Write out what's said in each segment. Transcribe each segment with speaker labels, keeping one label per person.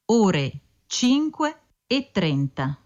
Speaker 1: ore 5:30.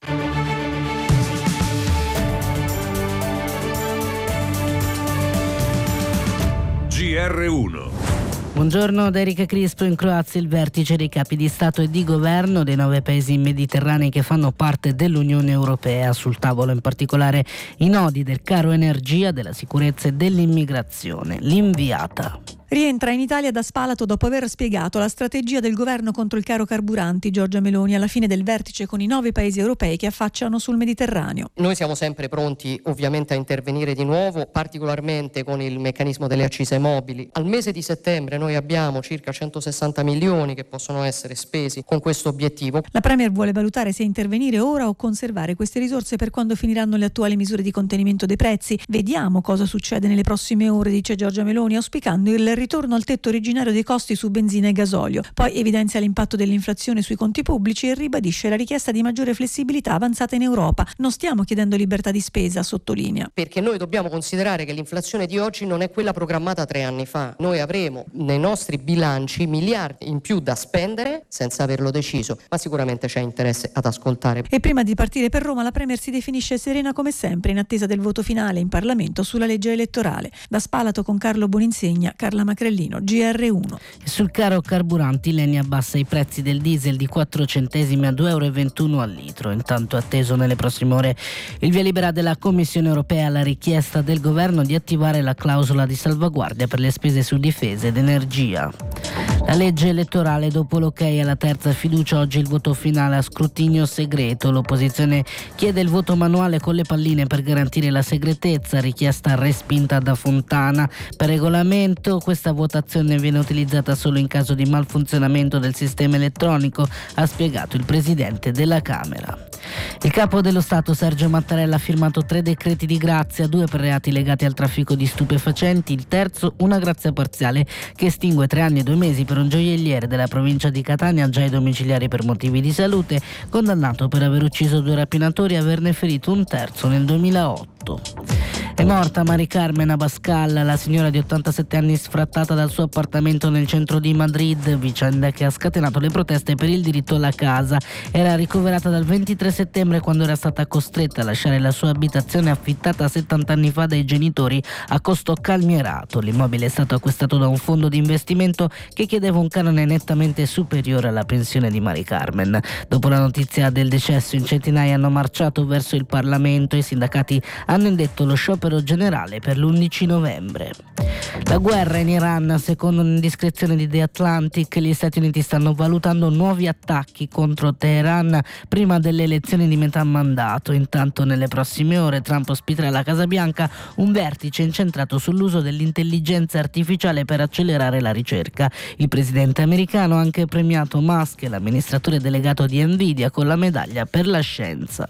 Speaker 2: GR1.
Speaker 3: Buongiorno da Erika Crispo. In Croazia il vertice dei capi di Stato e di Governo dei 9 paesi mediterranei che fanno parte dell'Unione Europea. Sul tavolo in particolare i nodi del caro energia, della sicurezza e dell'immigrazione. L'inviata
Speaker 4: rientra in Italia da Spalato dopo aver spiegato la strategia del governo contro il caro carburanti. Giorgia Meloni alla fine del vertice con i 9 paesi europei che affacciano sul Mediterraneo.
Speaker 5: Noi siamo sempre pronti ovviamente a intervenire di nuovo, particolarmente con il meccanismo delle accise mobili. Al mese di settembre noi abbiamo circa 160 milioni che possono essere spesi con questo obiettivo.
Speaker 4: La Premier vuole valutare se intervenire ora o conservare queste risorse per quando finiranno le attuali misure di contenimento dei prezzi. Vediamo cosa succede nelle prossime ore, dice Giorgia Meloni, auspicando il ritorno al tetto originario dei costi su benzina e gasolio. Poi evidenzia l'impatto dell'inflazione sui conti pubblici e ribadisce la richiesta di maggiore flessibilità avanzata in Europa. Non stiamo chiedendo libertà di spesa, sottolinea.
Speaker 5: Perché noi dobbiamo considerare che l'inflazione di oggi non è quella programmata 3 anni fa. Noi avremo nei nostri bilanci miliardi in più da spendere senza averlo deciso, ma sicuramente c'è interesse ad ascoltare.
Speaker 4: E prima di partire per Roma la Premier si definisce serena come sempre in attesa del voto finale in Parlamento sulla legge elettorale. Da Spalato con Carlo Boninsegna, Carla Macrellino, GR1.
Speaker 3: Sul caro carburanti l'ENI abbassa i prezzi del diesel di 4 centesimi a 2,21 euro al litro. Intanto è atteso nelle prossime ore il via libera della Commissione europea alla richiesta del governo di attivare la clausola di salvaguardia per le spese su difesa ed energia. La legge elettorale, dopo l'ok alla terza fiducia, oggi il voto finale a scrutinio segreto. L'opposizione chiede il voto manuale con le palline per garantire la segretezza, richiesta respinta da Fontana. Per regolamento questa votazione viene utilizzata solo in caso di malfunzionamento del sistema elettronico, ha spiegato il presidente della Camera. Il capo dello Stato Sergio Mattarella ha firmato 3 decreti di grazia, 2 per reati legati al traffico di stupefacenti, il terzo una grazia parziale che estingue 3 anni e 2 mesi per un gioielliere della provincia di Catania già ai domiciliari per motivi di salute, condannato per aver ucciso 2 rapinatori e averne ferito un terzo nel 2008. È morta Mari Carmen Abascal, la signora di 87 anni sfrattata dal suo appartamento nel centro di Madrid, vicenda che ha scatenato le proteste per il diritto alla casa. Era ricoverata dal 23 settembre quando era stata costretta a lasciare la sua abitazione affittata 70 anni fa dai genitori a costo calmierato. L'immobile è stato acquistato da un fondo di investimento che chiedeva un canone nettamente superiore alla pensione di Mari Carmen. Dopo la notizia del decesso in centinaia hanno marciato verso il Parlamento e i sindacati hanno indetto lo sciopero generale per l'11 novembre. La guerra in Iran, secondo un'indiscrezione di The Atlantic, gli Stati Uniti stanno valutando nuovi attacchi contro Teheran prima delle elezioni di metà mandato. Intanto nelle prossime ore Trump ospiterà alla Casa Bianca un vertice incentrato sull'uso dell'intelligenza artificiale per accelerare la ricerca. Il presidente americano ha anche premiato Musk, l'amministratore delegato di Nvidia, con la medaglia per la scienza.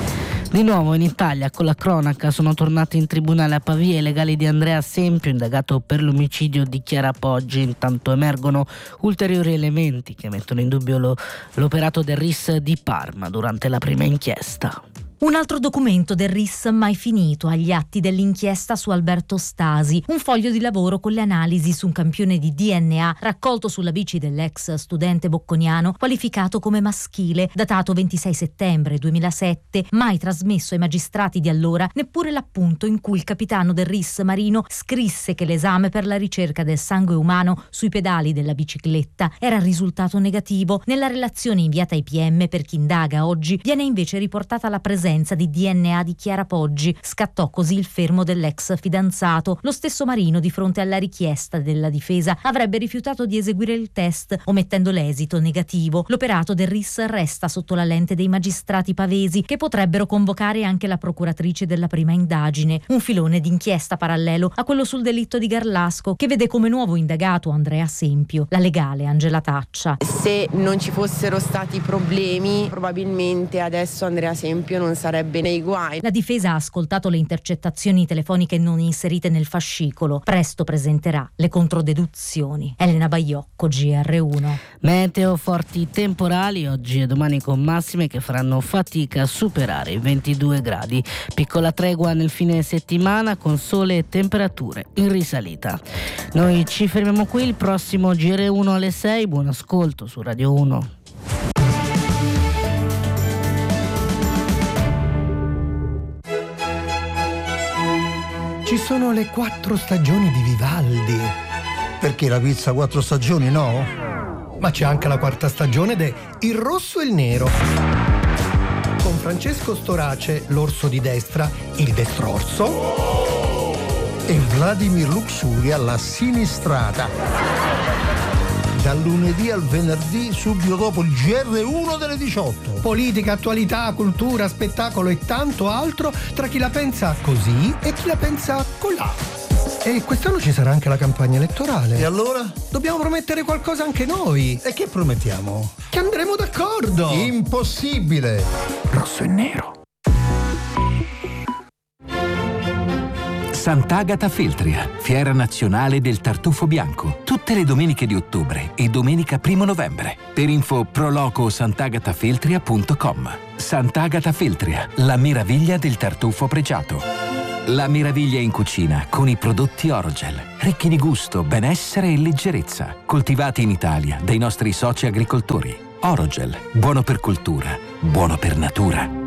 Speaker 3: Di nuovo in Italia, con la cronaca, sono tornati in tribunale a Pavia i legali di Andrea Sempio, indagato per l'omicidio di Chiara Poggi. Intanto emergono ulteriori elementi che mettono in dubbio l'operato del RIS di Parma durante la prima inchiesta.
Speaker 6: Un altro documento del RIS mai finito agli atti dell'inchiesta su Alberto Stasi, un foglio di lavoro con le analisi su un campione di DNA raccolto sulla bici dell'ex studente bocconiano qualificato come maschile, datato 26 settembre 2007, mai trasmesso ai magistrati di allora neppure l'appunto in cui il capitano del RIS Marino scrisse che l'esame per la ricerca del sangue umano sui pedali della bicicletta era risultato negativo. Nella relazione inviata ai PM per chi indaga oggi viene invece riportata la presenza di DNA di Chiara Poggi. Scattò così il fermo dell'ex fidanzato. Lo stesso Marino, di fronte alla richiesta della difesa, avrebbe rifiutato di eseguire il test, omettendo l'esito negativo. L'operato del RIS resta sotto la lente dei magistrati pavesi, che potrebbero convocare anche la procuratrice della prima indagine. Un filone d'inchiesta parallelo a quello sul delitto di Garlasco, che vede come nuovo indagato Andrea Sempio, la legale Angela Taccia.
Speaker 7: Se non ci fossero stati problemi, probabilmente adesso Andrea Sempio non sarebbe nei guai.
Speaker 6: La difesa ha ascoltato le intercettazioni telefoniche non inserite nel fascicolo. Presto presenterà le controdeduzioni. Elena Baiocco, GR1.
Speaker 3: Meteo, forti temporali oggi e domani con massime che faranno fatica a superare i 22 gradi. Piccola tregua nel fine settimana con sole e temperature in risalita. Noi ci fermiamo qui, il prossimo GR1 alle 6. Buon ascolto su Radio 1.
Speaker 1: Ci sono le 4 stagioni di Vivaldi.
Speaker 2: Perché la pizza 4 stagioni, no?
Speaker 1: Ma c'è anche la 4ª stagione de Il rosso e il nero. Con Francesco Storace, l'orso di destra, il destrorso.
Speaker 2: E Vladimir Luxuria, la sinistrata. Dal lunedì al venerdì, subito dopo il GR1 delle 18.
Speaker 1: Politica, attualità, cultura, spettacolo e tanto altro tra chi la pensa così e chi la pensa colà. E quest'anno ci sarà anche la campagna elettorale.
Speaker 2: E allora?
Speaker 1: Dobbiamo promettere qualcosa anche noi.
Speaker 2: E che promettiamo?
Speaker 1: Che andremo d'accordo.
Speaker 2: Impossibile.
Speaker 1: Rosso e nero.
Speaker 8: Sant'Agata Feltria, fiera nazionale del tartufo bianco, tutte le domeniche di ottobre e domenica 1 novembre. Per info proloco sant'agatafeltria.com. Sant'Agata Feltria, la meraviglia del tartufo pregiato. La meraviglia in cucina con i prodotti Orogel, ricchi di gusto, benessere e leggerezza, coltivati in Italia dai nostri soci agricoltori. Orogel, buono per cultura, buono per natura.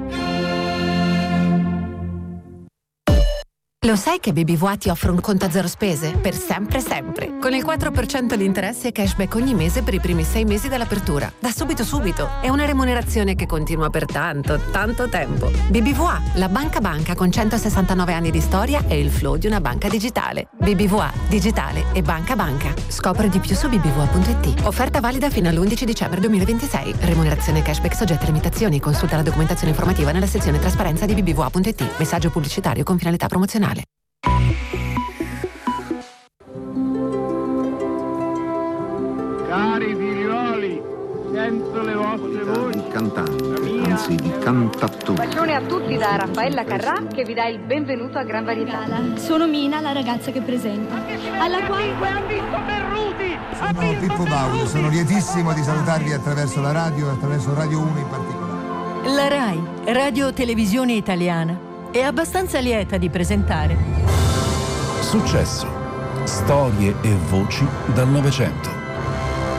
Speaker 9: Lo sai che BBVA ti offre un conto a zero spese? Per sempre sempre. Con il 4% di interessi e cashback ogni mese per i primi 6 mesi dall'apertura. Da subito. È una remunerazione che continua per tanto tempo. BBVA, la banca con 169 anni di storia e il flow di una banca digitale. BBVA, digitale e banca. Scopri di più su bbva.it. Offerta valida fino all'11 dicembre 2026. Remunerazione cashback soggetta a limitazioni. Consulta la documentazione informativa nella sezione trasparenza di bbva.it. Messaggio pubblicitario con finalità promozionale.
Speaker 10: Cari figlioli, sento le vostre voci.
Speaker 11: Di cantanti, anzi di cantatori.
Speaker 12: Bacione a tutti da Raffaella Carrà che vi dà il benvenuto a Gran Varietà.
Speaker 13: Sono Mina, la ragazza che presenta. Alla quale
Speaker 10: ha visto Berruti.
Speaker 14: Sono Pippo Baudo, sono lietissimo di salutarvi attraverso la radio e attraverso Radio 1 in particolare.
Speaker 15: La RAI, Radio Televisione Italiana, è abbastanza lieta di presentare
Speaker 16: Successo, storie e voci dal Novecento.